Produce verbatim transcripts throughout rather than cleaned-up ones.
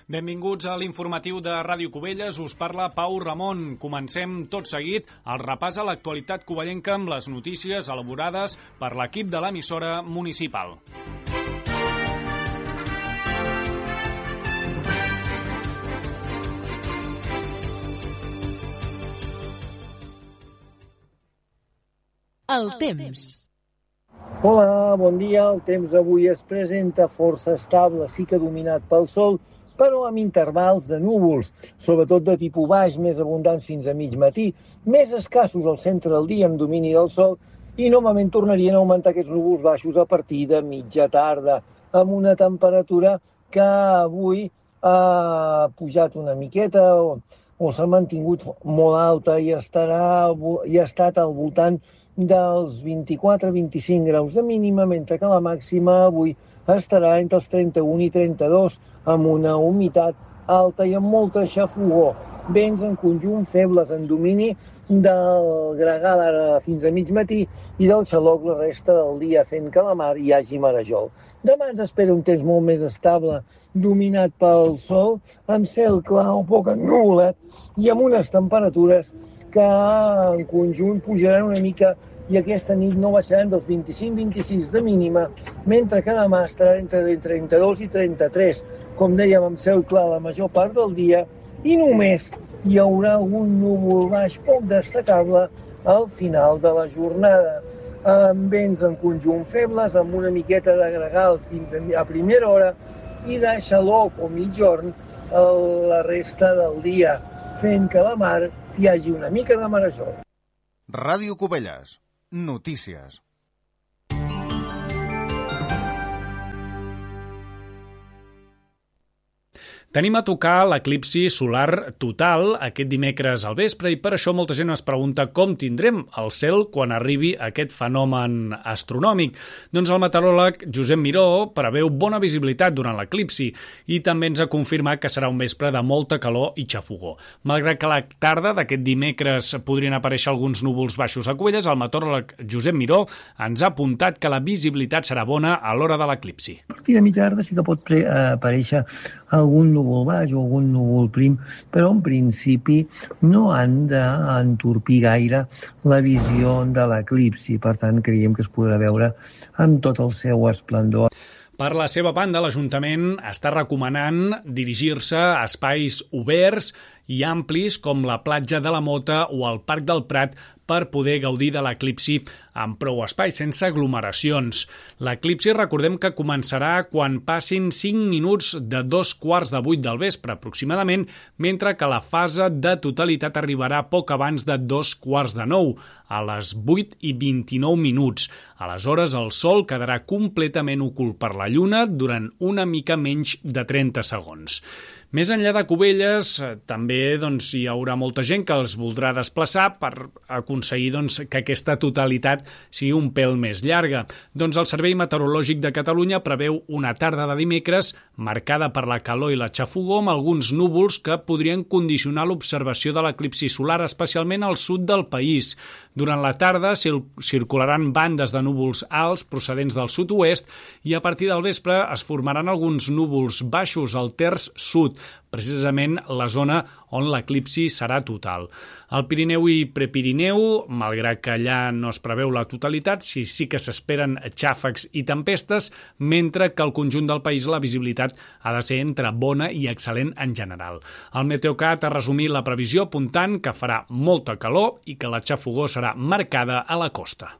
Benvinguts a l'informatiu de Ràdio Cubelles. Us parla Pau Ramon. Comencem tot seguit el repàs a l'actualitat covellenca amb les notícies elaborades per l'equip de l'emissora municipal. El temps. Hola, bon dia. El temps avui es presenta força estable, sí que dominat pel sol, però amb intervals de núvols, sobretot de tipus baix, més abundants fins a mig matí, més escassos al centre del dia amb domini del sol, i normalment tornarien a augmentar aquests núvols baixos a partir de mitja tarda, amb una temperatura que avui ha pujat una miqueta o, o s'ha mantingut molt alta i, estarà, i ha estat al voltant dels vint-i-quatre a vint-i-cinc graus de mínima, mentre que la màxima avui estarà entre els trenta-un i trenta-dos, amb una humitat alta i amb molta xafogor. Vents en conjunt febles en domini del gregal ara fins a mig matí i del xaloc la resta del dia, fent que a la mar hi hagi marejol. Demà ens espera un temps molt més estable, dominat pel sol, amb cel clar o poc ennuvolat i amb unes temperatures que en conjunt pujaran una mica i aquesta nit no baixaran dels vint-i-cinc a vint-i-sis de mínima, mentre que demà estarà entre trenta-dos i trenta-tres, com dèiem, amb cel clar la major part del dia, i només hi haurà algun núvol baix poc destacable al final de la jornada, amb vents en conjunt febles, amb una miqueta de gregal fins a primera hora i de xaloc o mitjorn a la resta del dia, fent que a la mar hi hagi una mica de marejol. Ràdio Cubelles. Notícies. Tenim a tocar l'eclipsi solar total aquest dimecres al vespre i per això molta gent es pregunta com tindrem el cel quan arribi aquest fenomen astronòmic. Doncs el meteoròleg Josep Miró preveu bona visibilitat durant l'eclipsi i també ens ha confirmat que serà un vespre de molta calor i xafogor. Malgrat que a la tarda d'aquest dimecres podrien aparèixer alguns núvols baixos a Cubelles, el meteoròleg Josep Miró ens ha apuntat que la visibilitat serà bona a l'hora de l'eclipsi. A partir de mitja tarda sí que pot pre- aparèixer algun núvol baix o algun núvol prim, però en principi no han d'entorpir gaire la visió de l'eclipsi. Per tant, creiem que es podrà veure amb tot el seu esplendor. Per la seva banda, l'Ajuntament està recomanant dirigir-se a espais oberts i amplis com la platja de la Mota o el Parc del Prat per poder gaudir de l'eclipsi amb prou espai, sense aglomeracions. L'eclipsi, recordem que començarà quan passin cinc minuts de dos quarts de vuit del vespre, aproximadament, mentre que la fase de totalitat arribarà poc abans de dos quarts de nou, a les vuit i vint-i-nou minuts. Aleshores, el sol quedarà completament ocult per la lluna durant una mica menys de trenta segons. Més enllà de Cubelles, també doncs, hi haurà molta gent que els voldrà desplaçar per aconseguir doncs, que aquesta totalitat sigui un pèl més llarga. Doncs el Servei Meteorològic de Catalunya preveu una tarda de dimecres marcada per la calor i la xafogor amb alguns núvols que podrien condicionar l'observació de l'eclipsi solar, especialment al sud del país. Durant la tarda circularan bandes de núvols alts procedents del sud-oest i a partir del vespre es formaran alguns núvols baixos al terç sud, precisament la zona on l'eclipsi serà total. Al Pirineu i Prepirineu, malgrat que allà no es preveu la totalitat, sí, sí que s'esperen xàfecs i tempestes, mentre que al conjunt del país la visibilitat ha de ser entre bona i excel·lent en general. El Meteocat ha resumit la previsió apuntant que farà molta calor i que la xafogor serà marcada a la costa.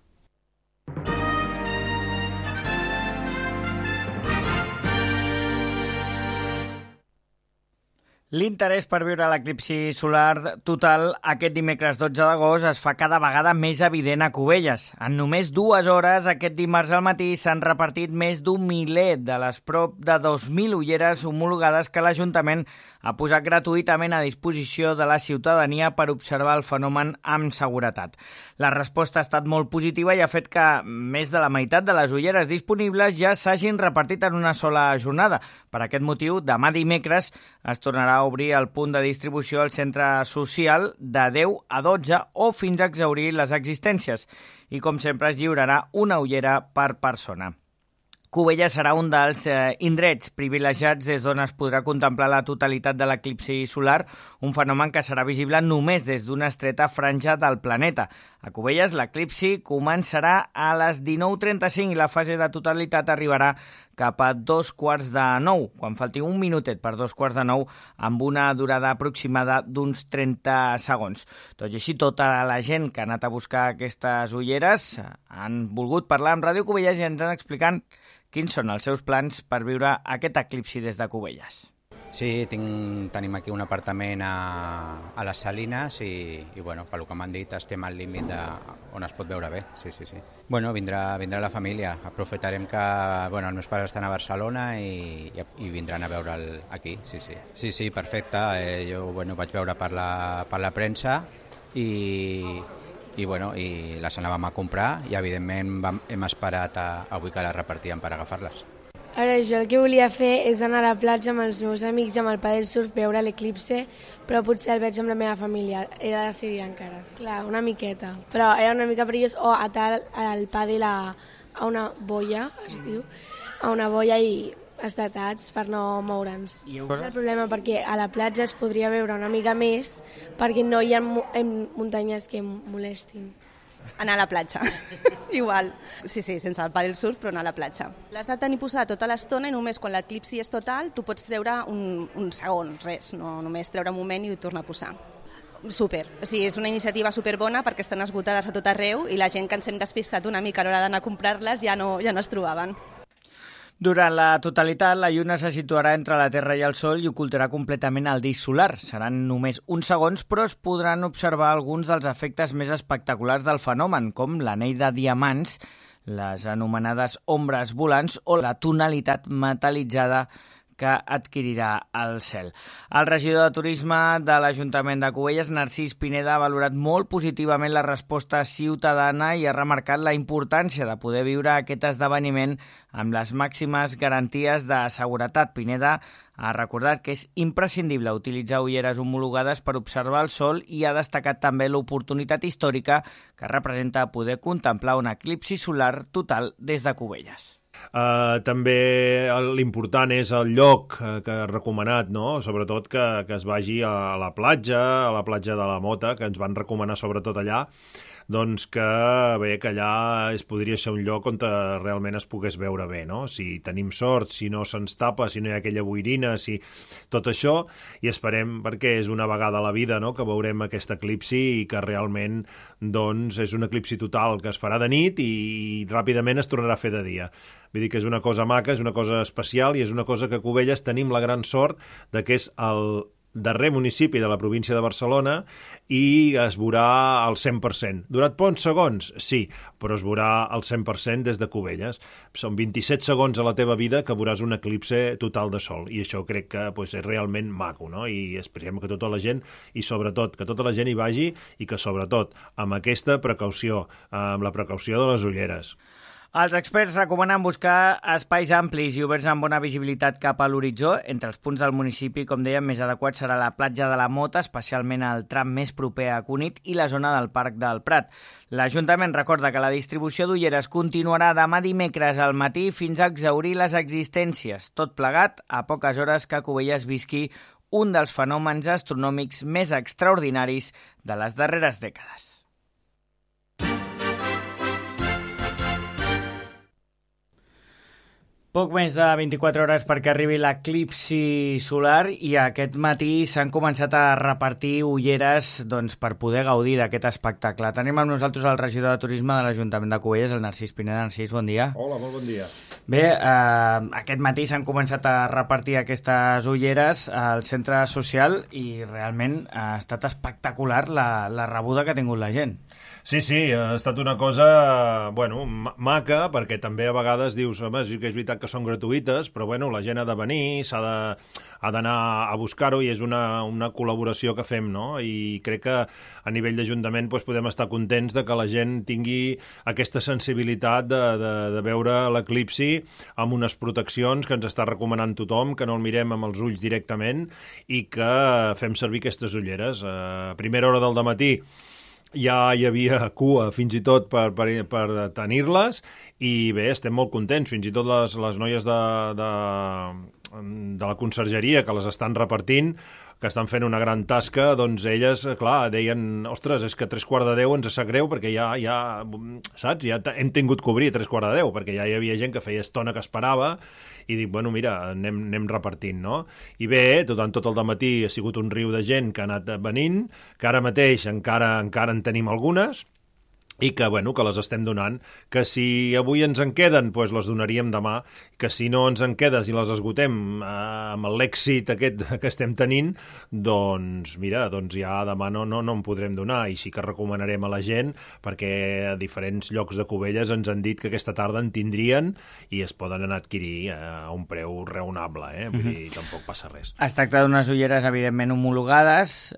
L'interès per viure l'eclipsi solar total aquest dimecres dotze d'agost es fa cada vegada més evident a Cubelles. En només dues hores, aquest dimarts al matí, s'han repartit més d'un miler de les prop de dos mil ulleres homologades que l'Ajuntament ha posat gratuïtament a disposició de la ciutadania per observar el fenomen amb seguretat. La resposta ha estat molt positiva i ha fet que més de la meitat de les ulleres disponibles ja s'hagin repartit en una sola jornada. Per aquest motiu, demà dimecres es tornarà a obrir el punt de distribució al centre social de deu a dotze o fins a exhaurir les existències i, com sempre, es lliurarà una ullera per persona. Cubelles serà un dels eh, indrets privilegiats des d'on es podrà contemplar la totalitat de l'eclipsi solar, un fenomen que serà visible només des d'una estreta franja del planeta. A Cubelles l'eclipsi començarà a les dinou trenta-cinc i la fase de totalitat arribarà cap a dos quarts de nou, quan falti un minutet per dos quarts de nou, amb una durada aproximada d'uns trenta segons. Tot i així, tota la gent que ha anat a buscar aquestes ulleres han volgut parlar amb Ràdio Cubelles i ens han explicat quins són els seus plans per viure aquest eclipsi des de Cubelles. Sí, tinc, tenim aquí un apartament a, a les Salines i, i bueno, pel que m'han dit estem al límit de, on es pot veure bé. Sí, sí, sí. Bueno, vindrà, vindrà la família. Aprofitarem que bueno, els meus pares estan a Barcelona i, i, i vindran a veure'l aquí. Sí, sí, sí, sí, perfecte. Eh, jo bueno, vaig veure per la, per la premsa i, i, bueno, i les anàvem a comprar i evidentment vam, hem esperat a, avui que les repartíem per agafar-les. A veure, jo el que volia fer és anar a la platja amb els meus amics, amb el padel surf, veure l'eclipse, però potser el veig amb la meva família. He de decidir encara. Clar, una miqueta. Però era una mica perillós. O atar el padel a, a una boia, es diu, a una boia i estar atats per no moure'ns. I és el problema perquè a la platja es podria veure una mica més perquè no hi ha muntanyes que molestin. Anar a la platja, igual. Sí, sí, sense el pàdel surf, però anar a la platja. L'has de tenir posada tota l'estona i només quan l'eclipsi és total tu pots treure un, un segon, res, no només treure un moment i ho tornar a posar. Super, o sigui, és una iniciativa superbona perquè estan esgotades a tot arreu i la gent que ens hem despistat una mica a l'hora d'anar a comprar-les ja no, ja no es trobaven. Durant la totalitat, la lluna se situarà entre la Terra i el Sol i ocultarà completament el disc solar. Seran només uns segons, però es podran observar alguns dels efectes més espectaculars del fenomen, com l'anell de diamants, les anomenades ombres volants o la tonalitat metal·litzada que adquirirà el cel. El regidor de Turisme de l'Ajuntament de Cubelles, Narcís Pineda, ha valorat molt positivament la resposta ciutadana i ha remarcat la importància de poder viure aquest esdeveniment amb les màximes garanties de seguretat. Pineda ha recordat que és imprescindible utilitzar ulleres homologades per observar el sol i ha destacat també l'oportunitat històrica que representa poder contemplar un eclipsi solar total des de Cubelles. Uh, també l'important és el lloc uh, que ha recomanat, no? Sobretot que, que es vagi a la platja, a la platja de la Mota, que ens van recomanar sobretot allà, doncs que bé, que allà es podria ser un lloc on realment es pogués veure bé, no? Si tenim sort, si no se'ns tapa, si no hi ha aquella boirina, si tot això, i esperem, perquè és una vegada a la vida, no?, que veurem aquest eclipsi i que realment doncs, és un eclipsi total que es farà de nit i, i ràpidament es tornarà a fer de dia. Vull dir que és una cosa maca, és una cosa especial i és una cosa que a Cubelles tenim la gran sort de que és el darrer municipi de la província de Barcelona i es veurà al cent per cent. Durat pocs segons? Sí, però es veurà al cent per cent des de Cubelles. Són vint-i-set segons a la teva vida que veuràs un eclipse total de sol i això crec que pues, és realment maco, no? I esperem que tota la gent, i sobretot que tota la gent hi vagi i que sobretot amb aquesta precaució, amb la precaució de les ulleres. Els experts recomanen buscar espais amplis i oberts amb bona visibilitat cap a l'horitzó. Entre els punts del municipi, com dèiem, més adequat serà la platja de la Mota, especialment el tram més proper a Cunit i la zona del Parc del Prat. L'Ajuntament recorda que la distribució d'ulleres continuarà demà dimecres al matí fins a exhaurir les existències. Tot plegat a poques hores que Cubelles visqui un dels fenòmens astronòmics més extraordinaris de les darreres dècades. Poc més de vint-i-quatre hores perquè arribi l'eclipsi solar i aquest matí s'han començat a repartir ulleres doncs, per poder gaudir d'aquest espectacle. Tenim amb nosaltres el regidor de Turisme de l'Ajuntament de Cubelles, el Narcís Pineda. Narcís, bon dia. Hola, molt bon dia. Bé, eh, aquest matí s'han començat a repartir aquestes ulleres al centre social i realment ha estat espectacular la, la rebuda que ha tingut la gent. Sí, sí, ha estat una cosa, bueno, maca, perquè també a vegades dius, home, sí que és veritat que són gratuïtes, però bueno, la gent ha de venir, s'ha de, ha d'anar a buscar-ho i és una, una col·laboració que fem, no? I crec que a nivell d'Ajuntament doncs, podem estar contents de que la gent tingui aquesta sensibilitat de, de, de veure l'eclipsi amb unes proteccions que ens està recomanant tothom, que no el mirem amb els ulls directament i que fem servir aquestes ulleres. A primera hora del dematí ja hi havia cua fins i tot per, per, per tenir-les, i bé, estem molt contents, fins i tot les, les noies de, de, de la consergeria que les estan repartint, que estan fent una gran tasca, doncs elles, clar, deien, ostres, és que a tres quarts de deu ens sap greu perquè ja, ja saps, ja hem tingut que obrir a tres quarts de deu, perquè ja hi havia gent que feia estona que esperava, i dic, bueno, mira, anem, anem repartint, no? I bé, tot, tot el dematí ha sigut un riu de gent que ha anat venint, que ara mateix encara encara en tenim algunes, i que, bueno, que les estem donant, que si avui ens en queden, doncs les donaríem demà, que si no ens en quedes i les esgotem eh, amb l'èxit aquest que estem tenint, doncs, mira, doncs ja demà no, no, no en podrem donar, i sí que recomanarem a la gent, perquè a diferents llocs de Cubelles ens han dit que aquesta tarda en tindrien i es poden anar a adquirir a un preu raonable, eh? Vull dir, tampoc passa res. Es tracta d'unes ulleres, evidentment, homologades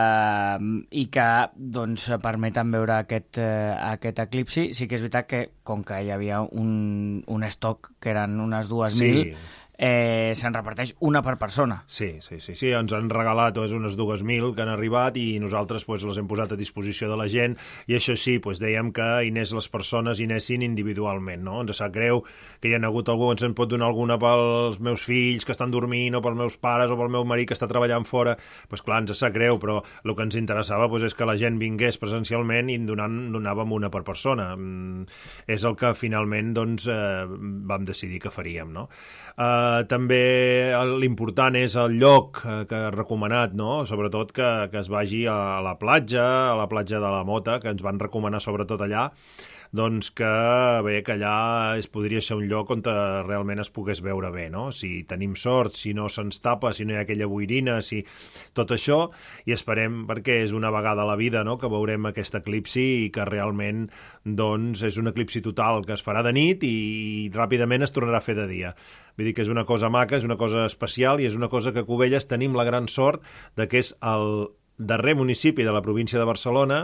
eh, i que, doncs, permeten veure aquest eh, aquest eclipsi. Sí que és veritat que, com que hi havia un, un estoc que eren unes dues mil, sí. eh, se'n reparteix una per persona. Sí, sí, sí, sí, ens han regalat doncs, unes dues mil que han arribat i nosaltres doncs, les hem posat a disposició de la gent, i això sí, doncs, dèiem que hi anés les persones i anessin individualment, no? Ens sap greu que hi ha hagut algú, ens en pot donar alguna pels meus fills que estan dormint, o pels meus pares, o pel meu marit que està treballant fora, doncs clar, ens sap greu, però el que ens interessava doncs, és que la gent vingués presencialment i en donant, donàvem una per persona. Mm, és el que finalment doncs, eh, vam decidir que faríem, no? Uh, també l'important és el lloc uh, que he recomanat, no? Sobretot que, que es vagi a la platja, a la platja de la Mota, que ens van recomanar sobretot allà, doncs que bé, que allà es podria ser un lloc on realment es pogués veure bé, no? Si tenim sort, si no se'ns tapa, si no hi ha aquella boirina, si tot això, i esperem, perquè és una vegada a la vida, no?, que veurem aquest eclipsi i que realment doncs, és un eclipsi total que es farà de nit i, i ràpidament es tornarà a fer de dia. Vull dir que és una cosa maca, és una cosa especial i és una cosa que a Cubelles tenim la gran sort de que és el darrer municipi de la província de Barcelona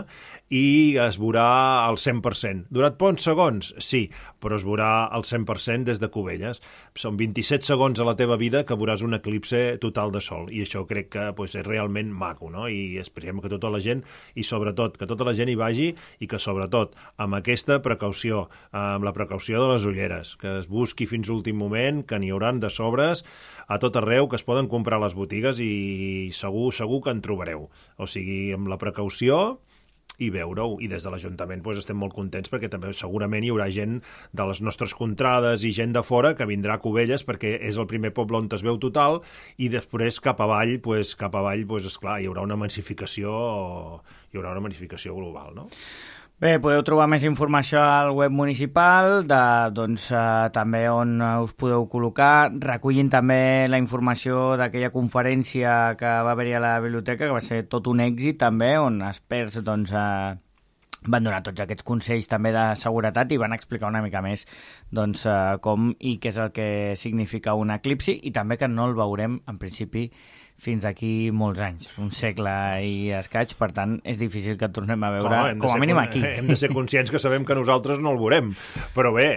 i es veurà al cent per cent. Durat pocs segons? Sí, però es veurà al cent per cent des de Cubelles. Són vint-i-set segons a la teva vida que veuràs un eclipse total de sol, i això crec que pues, és realment maco, no? I esperem que tota la gent, i sobretot que tota la gent hi vagi, i que sobretot amb aquesta precaució, amb la precaució de les ulleres, que es busqui fins l'últim moment, que n'hi hauran de sobres a tot arreu, que es poden comprar a les botigues i segur, segur que en trobareu. O sigui, amb la precaució i veure-ho. I des de l'Ajuntament doncs, estem molt contents perquè també segurament hi haurà gent de les nostres contrades i gent de fora que vindrà a Cubelles perquè és el primer poble on es veu total, i després cap avall, doncs, cap avall doncs, esclar, hi haurà una massificació, hi haurà una massificació global, no? Bé, podeu trobar més informació al web municipal, de, doncs, eh, també on us podeu col·locar, recollint també la informació d'aquella conferència que va haver-hi a la biblioteca, que va ser tot un èxit també, on experts doncs, eh, van donar tots aquests consells també de seguretat i van explicar una mica més doncs, eh, com i què és el que significa un eclipsi, i també que no el veurem en principi fins aquí molts anys, un segle i escaig, per tant, és difícil que tornem a veure, no, com a mínim aquí. Hem de ser conscients que sabem que nosaltres no el veurem, però bé,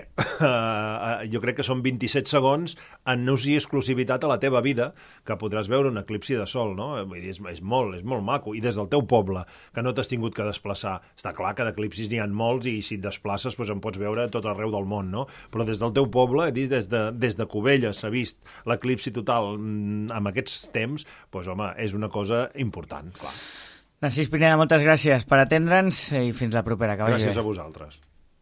uh, jo crec que són vint-i-set segons en ús i exclusivitat a la teva vida que podràs veure un eclipsi de sol, no? Vull dir, és, és molt, és molt maco, i des del teu poble, que no t'has tingut que desplaçar. Està clar que d'eclipsis n'hi ha molts i si et desplaces doncs en pots veure tot arreu del món, no? Però des del teu poble, des de, des de Cubelles s'ha vist l'eclipsi total amb aquests temps, doncs, home, és una cosa important, clar. Narcís Pineda, moltes gràcies per atendre'ns i fins la propera. Que vagi gràcies bé. A vosaltres.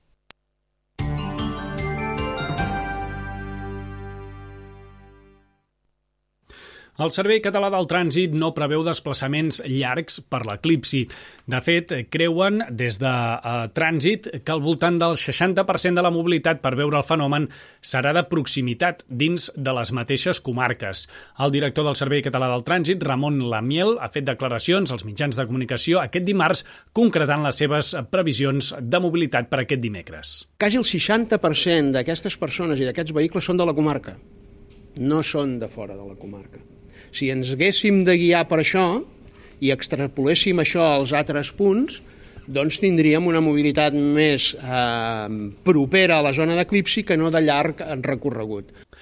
El Servei Català del Trànsit no preveu desplaçaments llargs per l'eclipsi. De fet, creuen des de uh, Trànsit que al voltant del seixanta per cent de la mobilitat per veure el fenomen serà de proximitat dins de les mateixes comarques. El director del Servei Català del Trànsit, Ramon Lamiel, ha fet declaracions als mitjans de comunicació aquest dimarts concretant les seves previsions de mobilitat per aquest dimecres. Quasi el seixanta per cent d'aquestes persones i d'aquests vehicles són de la comarca, no són de fora de la comarca. Si ens haguéssim de guiar per això i extrapoléssim això als altres punts, doncs tindríem una mobilitat més eh, propera a la zona d'eclipsi que no de llarg recorregut.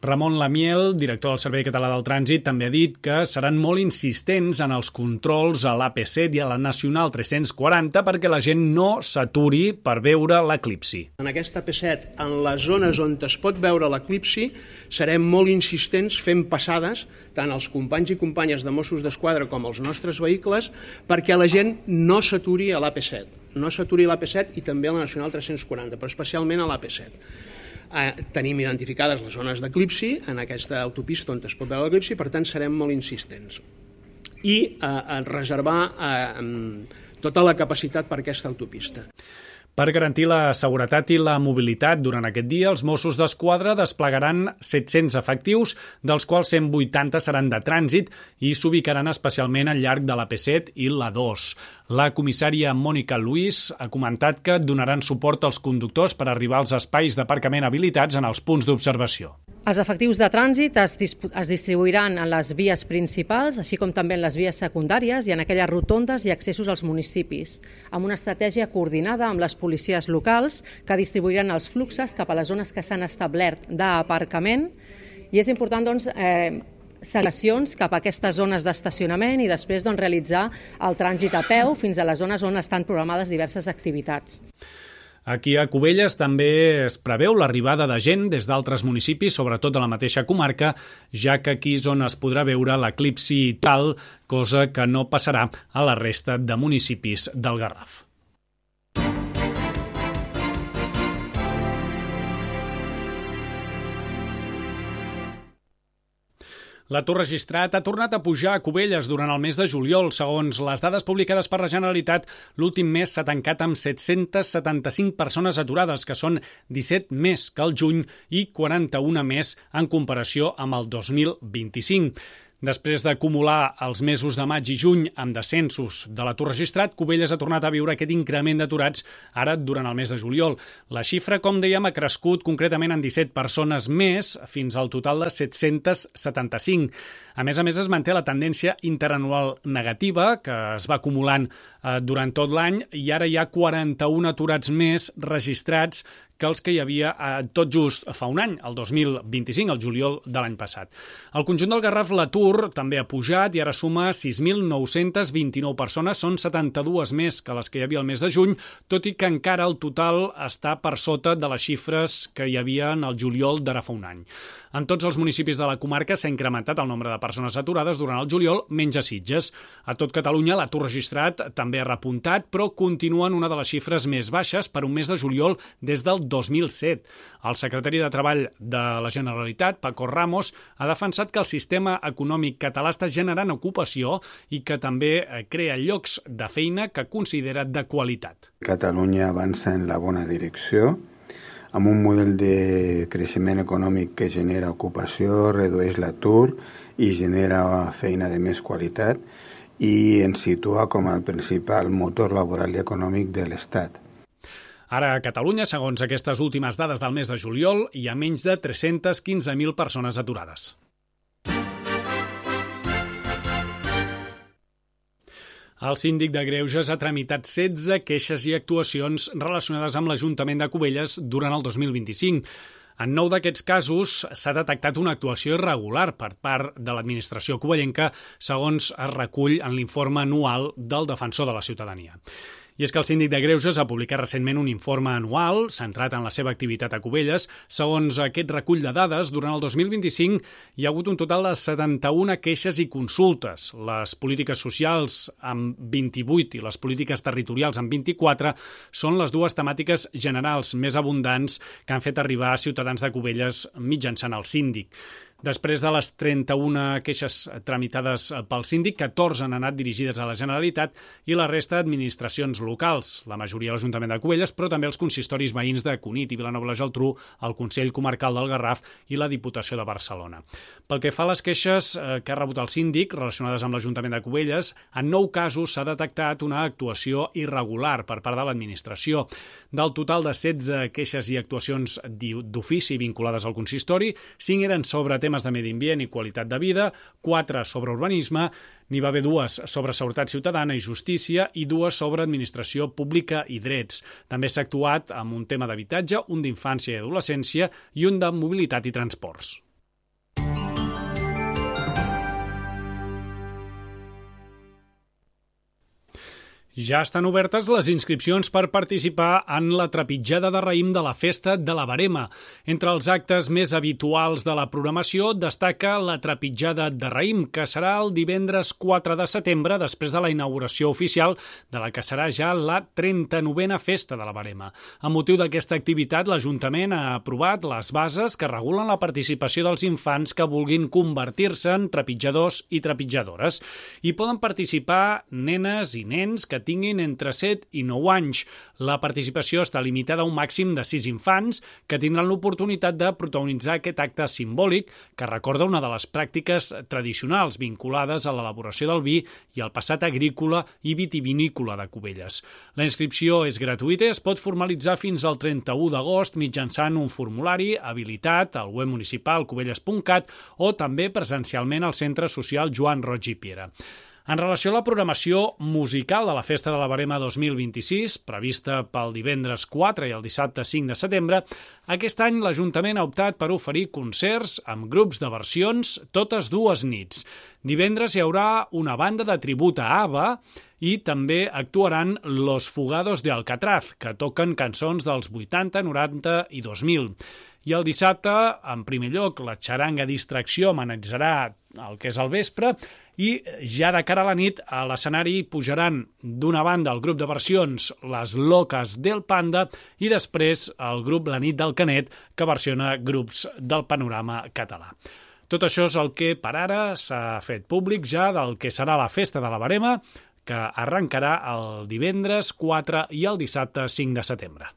Ramon Lamiel, director del Servei Català del Trànsit, també ha dit que seran molt insistents en els controls a l'A P set i a la Nacional tres-cents quaranta perquè la gent no s'aturi per veure l'eclipsi. En aquesta A P set, en les zones on es pot veure l'eclipsi, serem molt insistents fent passades, tant els companys i companyes de Mossos d'Esquadra com els nostres vehicles, perquè la gent no s'aturi a l'A P set. No s'aturi a l'A P set i també a la Nacional tres-cents quaranta, però especialment a l'A P set. Eh, tenim identificades les zones d'eclipsi en aquesta autopista on es pot veure l'eclipsi, per tant serem molt insistents. I eh, reservar eh, tota la capacitat per aquesta autopista. Per garantir la seguretat i la mobilitat durant aquest dia, els Mossos d'Esquadra desplegaran set-cents efectius, dels quals cent vuitanta seran de trànsit i s'ubicaran especialment al llarg de l'A P set i l'A dos. La comissària Mònica Luis ha comentat que donaran suport als conductors per arribar als espais d'aparcament habilitats en els punts d'observació. Els efectius de trànsit es, es distribuiran en les vies principals, així com també en les vies secundàries i en aquelles rotondes i accessos als municipis, amb una estratègia coordinada amb les policies locals que distribuiran els fluxos cap a les zones que s'han establert d'aparcament. I és important, doncs, eh, segregacions cap a aquestes zones d'estacionament i després doncs, realitzar el trànsit a peu fins a les zones on estan programades diverses activitats. Aquí a Cubelles també es preveu l'arribada de gent des d'altres municipis, sobretot de la mateixa comarca, ja que aquí és on es podrà veure l'eclipsi total, cosa que no passarà a la resta de municipis del Garraf. L'atur registrat ha tornat a pujar a Cubelles durant el mes de juliol. Segons les dades publicades per la Generalitat, l'últim mes s'ha tancat amb set-cents setanta-cinc persones aturades, que són disset més que el juny i quaranta-una més en comparació amb el dos mil vint-i-cinc. Després d'acumular els mesos de maig i juny amb descensos de l'atur registrat, Cubelles ha tornat a viure aquest increment d'aturats ara durant el mes de juliol. La xifra, com dèiem, ha crescut concretament en disset persones més, fins al total de set-cents setanta-cinc. A més a més, es manté la tendència interanual negativa, que es va acumulant eh, durant tot l'any, i ara hi ha quaranta-un aturats més registrats que els que hi havia eh, tot just fa un any, el dos mil vint-i-cinc, el juliol de l'any passat. Al conjunt del Garraf l'atur també ha pujat i ara suma sis mil nou-cents vint-i-nou persones, són setanta-dues més que les que hi havia el mes de juny, tot i que encara el total està per sota de les xifres que hi havia en el juliol d'ara fa un any. En tots els municipis de la comarca s'ha incrementat el nombre de persones aturades durant el juliol, menys a Sitges. A tot Catalunya l'atur registrat també ha repuntat, però continua en una de les xifres més baixes per un mes de juliol des del dos mil set. El secretari de Treball de la Generalitat, Paco Ramos, ha defensat que el sistema econòmic català està generant ocupació i que també crea llocs de feina que considera de qualitat. Catalunya avança en la bona direcció, amb un model de creixement econòmic que genera ocupació, redueix l'atur i genera feina de més qualitat i ens situa com el principal motor laboral i econòmic de l'Estat. Ara a Catalunya, segons aquestes últimes dades del mes de juliol, hi ha menys de tres-cents quinze mil persones aturades. El síndic de Greuges ha tramitat setze queixes i actuacions relacionades amb l'Ajuntament de Cubelles durant el dos mil vint-i-cinc. En nou d'aquests casos s'ha detectat una actuació irregular per part de l'administració cubellenca, segons es recull en l'informe anual del Defensor de la Ciutadania. I és que el síndic de Greuges ha publicat recentment un informe anual centrat en la seva activitat a Cubelles. Segons aquest recull de dades, durant el dos mil vint-i-cinc hi ha hagut un total de setanta-una queixes i consultes. Les polítiques socials amb vint-i-vuit i les polítiques territorials amb vint-i-quatre són les dues temàtiques generals més abundants que han fet arribar a ciutadans de Cubelles mitjançant el síndic. Després de les trenta-una queixes tramitades pel síndic, catorze han anat dirigides a la Generalitat i la resta a administracions locals, la majoria a l'Ajuntament de Cubelles, però també els consistoris veïns de Cunit i Vilanova i la Geltrú, el Consell Comarcal del Garraf i la Diputació de Barcelona. Pel que fa a les queixes que ha rebut el síndic relacionades amb l'Ajuntament de Cubelles, en nou casos s'ha detectat una actuació irregular per part de l'administració. Del total de setze queixes i actuacions d'ofici vinculades al consistori, cinc eren sobre temes de medi ambient i qualitat de vida, quatre sobre urbanisme, n'hi va haver dues sobre seguretat ciutadana i justícia i dues sobre administració pública i drets. També s'ha actuat amb un tema d'habitatge, un d'infància i adolescència i un de mobilitat i transports. Ja estan obertes les inscripcions per participar en la trepitjada de raïm de la Festa de la Verema. Entre els actes més habituals de la programació destaca la trepitjada de raïm, que serà el divendres quatre de setembre, després de la inauguració oficial de la que serà ja la trenta-novena Festa de la Verema. Amb motiu d'aquesta activitat, l'Ajuntament ha aprovat les bases que regulen la participació dels infants que vulguin convertir-se en trepitjadors i trepitjadores. Hi poden participar nenes i nens que tinguin entre set i nou anys. La participació està limitada a un màxim de sis infants que tindran l'oportunitat de protagonitzar aquest acte simbòlic que recorda una de les pràctiques tradicionals vinculades a l'elaboració del vi i al passat agrícola i vitivinícola de Cubelles. La inscripció és gratuïta i es pot formalitzar fins al trenta-u d'agost mitjançant un formulari habilitat al web municipal cubelles punt cat o també presencialment al Centre Social Joan Roig i Piera. En relació a la programació musical de la Festa de la Verema dos mil vint-i-sis, prevista pel divendres quatre i el dissabte cinc de setembre, aquest any l'Ajuntament ha optat per oferir concerts amb grups de versions totes dues nits. Divendres hi haurà una banda de tribut a ABBA i també actuaran Los Fugados de Alcatraz, que toquen cançons dels vuitanta, noranta i dos mil. I el dissabte, en primer lloc, la xaranga Distracció amenitzarà el que és el vespre i ja de cara a la nit a l'escenari pujaran d'una banda el grup de versions Les Locas del Panda i després el grup La Nit del Canet, que versiona grups del panorama català. Tot això és el que per ara s'ha fet públic ja del que serà la Festa de la Verema, que arrencarà el divendres quatre i el dissabte cinc de setembre.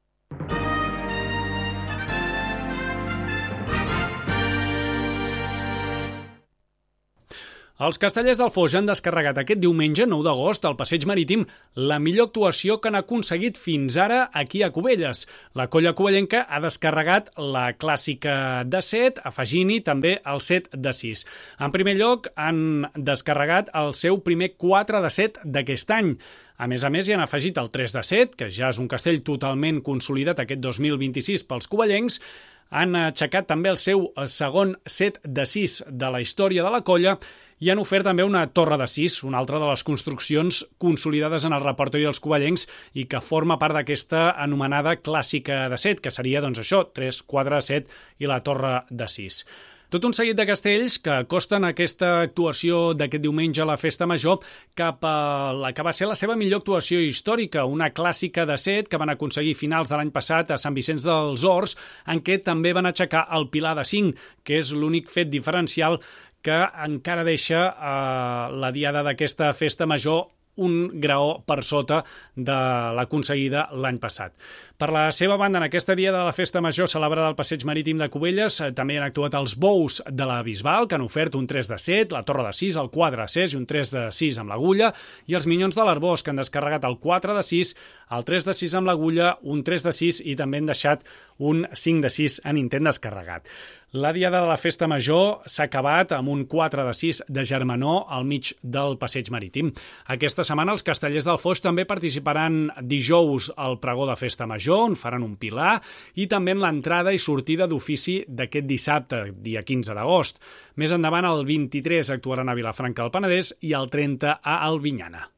Els Castellers del Foix han descarregat aquest diumenge, nou d'agost, al Passeig Marítim, la millor actuació que han aconseguit fins ara aquí a Cubelles. La colla cubellenca ha descarregat la clàssica de set, afegint-hi també el set de sis. En primer lloc, han descarregat el seu primer quatre de set d'aquest any. A més a més, hi han afegit el tres de set, que ja és un castell totalment consolidat aquest dos mil vint-i-sis pels cubellencs. Han aixecat també el seu segon set de sis de la història de la colla i han ofert també una torre de sis, una altra de les construccions consolidades en el repertori dels cubellencs i que forma part d'aquesta anomenada clàssica de set, que seria doncs això, tres, quatre, set i la torre de sis. Tot un seguit de castells que acosten aquesta actuació d'aquest diumenge a la Festa Major cap a la que va ser la seva millor actuació històrica, una clàssica de set que van aconseguir finals de l'any passat a Sant Vicenç dels Horts, en què també van aixecar el pilar de cinc, que és l'únic fet diferencial que encara deixa eh, la diada d'aquesta Festa Major un graó per sota de l'aconseguida l'any passat. Per la seva banda, en aquesta dia de la Festa Major celebrada al Passeig Marítim de Cubelles, també han actuat els Bous de la Bisbal, que han ofert un tres de set, la Torre de sis, el quatre de sis i un tres de sis amb l'agulla, i els Minyons de l'Arbós, que han descarregat el quatre de sis, el tres de sis amb l'agulla, un tres de sis i també han deixat un cinc de sis en intent descarregat. La diada de la Festa Major s'ha acabat amb un quatre de sis de germanor al mig del Passeig Marítim. Aquesta setmana els Castellers del Foix també participaran dijous al pregó de Festa Major, on faran un pilar, i també en l'entrada i sortida d'ofici d'aquest dissabte, dia quinze d'agost. Més endavant, el vint-i-tres actuaran a Vilafranca del Penedès i el trenta a Albinyana.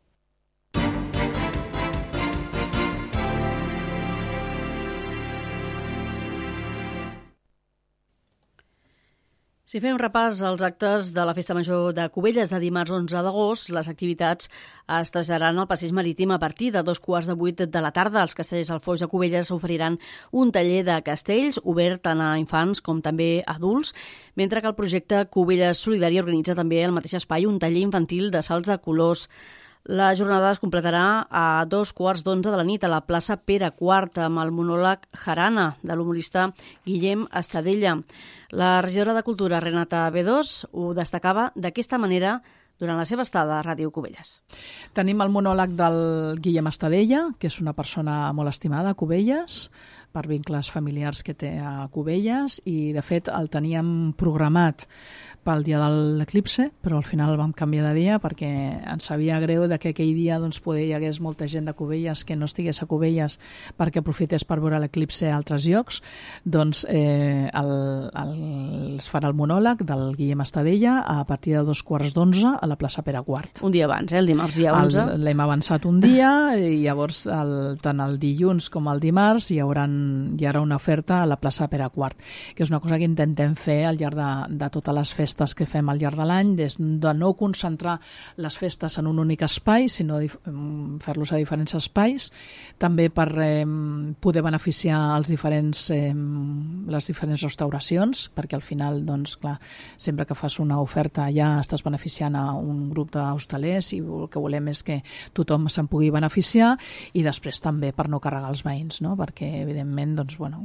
Si fem repàs als actes de la Festa Major de Cubelles de dimarts onze d'agost, les activitats es traslladaran al Passeig Marítim a partir de dos quarts de vuit de la tarda. Els Castellers del Foix de Cubelles oferiran un taller de castells obert tant a infants com també a adults, mentre que el projecte Cubelles Solidari organitza també al mateix espai un taller infantil de salts de colors. La jornada es completarà a dos quarts d'onze de la nit a la plaça Pere quart amb el monòleg Jarana de l'humorista Guillem Estadella. La regidora de Cultura, Renata Bedós, ho destacava d'aquesta manera durant la seva estada a Ràdio Cubelles. Tenim el monòleg del Guillem Estadella, que és una persona molt estimada a Cubelles, per vincles familiars que té a Cubelles, i de fet el teníem programat pel dia de l'eclipse, però al final vam canviar de dia perquè ens sabia greu de que aquell dia doncs, poder hi hagués molta gent de Cubelles que no estigués a Cubelles perquè aprofités per veure l'eclipse a altres llocs. Doncs eh, el, el, es farà el monòleg del Guillem Estadella a partir de dos quarts d'onze a la plaça Pere Quart. Un dia abans, eh? El dimarts dia onze. L'hem avançat un dia i llavors el, tant el dilluns com el dimarts hi, hauran, hi haurà una oferta a la plaça Pere Quart, que és una cosa que intentem fer al llarg de, de totes les festes que fem al llarg de l'any, des de no concentrar les festes en un únic espai, sinó fer-los a diferents espais, també per eh, poder beneficiar els diferents, eh, les diferents restauracions, perquè al final, doncs, clar, sempre que fas una oferta ja estàs beneficiant a un grup d'hostalers i el que volem és que tothom se'n pugui beneficiar, i després també per no carregar els veïns, no? Perquè evidentment, doncs, bueno,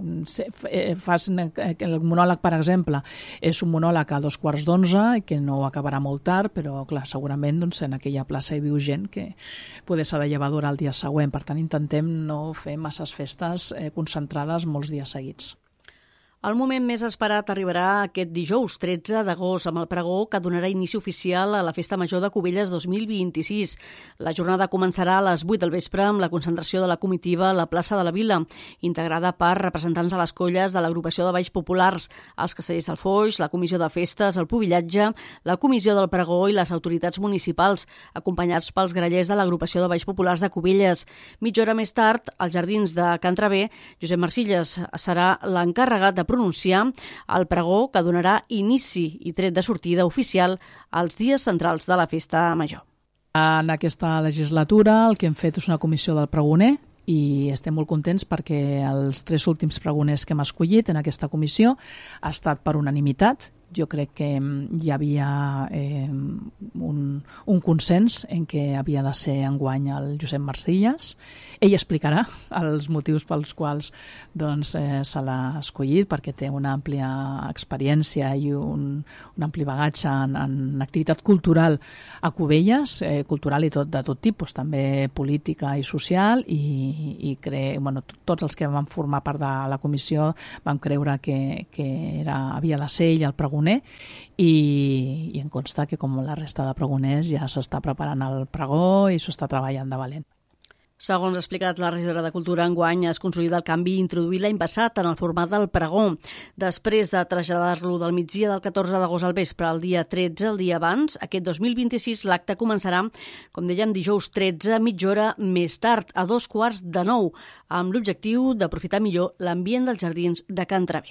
fas el monòleg, per exemple, és un monòleg a dos quarts d'onze, que no acabarà molt tard, però clar, segurament doncs, en aquella plaça hi viu gent que poder ser de llevadora el dia següent. Per tant, intentem no fer masses festes eh, concentrades molts dies seguits. El moment més esperat arribarà aquest dijous, tretze d'agost, amb el pregó que donarà inici oficial a la Festa Major de Cubelles dos mil vint-i-sis. La jornada començarà a les vuit del vespre amb la concentració de la comitiva a la plaça de la Vila, integrada per representants de les colles de l'agrupació de balls populars, els castellers del Foix, la comissió de festes, el pubillatge, la comissió del pregó i les autoritats municipals, acompanyats pels grallers de l'agrupació de balls populars de Cubelles. Mitja hora més tard, als jardins de Can Traver, Josep Marcilles serà l'encarregat de pronunciar el pregó que donarà inici i tret de sortida oficial als dies centrals de la Festa Major. En aquesta legislatura el que hem fet és una comissió del pregoner i estem molt contents perquè els tres últims pregoners que hem escollit en aquesta comissió ha estat per unanimitat. Jo crec que hi havia eh, un, un consens en què havia de ser enguany el Josep Marcilles. Ell explicarà els motius pels quals doncs, eh, se l'ha escollit, perquè té una àmplia experiència i un, un ampli bagatge en, en activitat cultural a Cubelles, eh, cultural i tot, de tot tipus, també política i social, i, i cre... bueno, tots els que vam formar part de la comissió vam creure que, que era, havia de ser ell el pregoner, i, i em consta que com la resta de pregoners ja s'està preparant el pregó i s'està treballant de valent. Segons ha explicat la regidora de Cultura, enguany es consolida el canvi introduït l'any passat en el format del pregó. Després de traslladar-lo del migdia del catorze d'agost al vespre al dia tretze, el dia abans, aquest dos mil vint-i-sis l'acte començarà, com dèiem, dijous tretze, mitja hora més tard, a dos quarts de nou, amb l'objectiu d'aprofitar millor l'ambient dels jardins de Can Traver.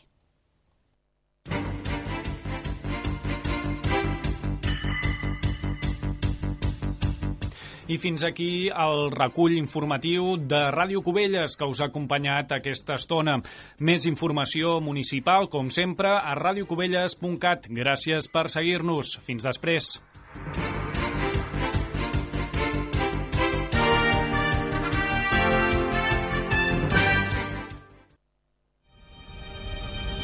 I fins aquí el recull informatiu de Ràdio Cubelles que us ha acompanyat aquesta estona. Més informació municipal, com sempre, a radiocubelles punt cat. Gràcies per seguir-nos. Fins després.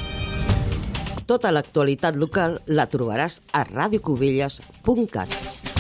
Tota l'actualitat local la trobaràs a radiocubelles punt cat.